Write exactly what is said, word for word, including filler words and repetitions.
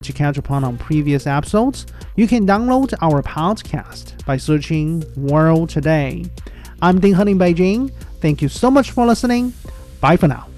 To catch up on previous episodes, you can download our podcast by searching World Today. I'm Ding He in Beijing. Thank you so much for listening. Bye for now.